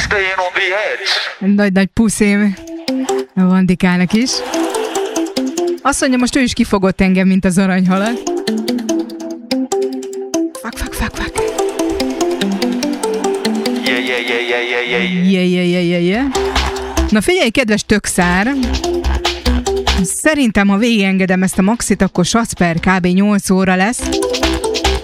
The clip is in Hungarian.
staying on the edge. Nagy puszém a Vandikának is. Azt mondja, most ő is kifogott engem, mint az aranyhalat. Fuck. Yeah. Na figyelj, kedves tökszár! Szerintem, ha végigengedem ezt a maxit, akkor Sasper kb. 8 óra lesz.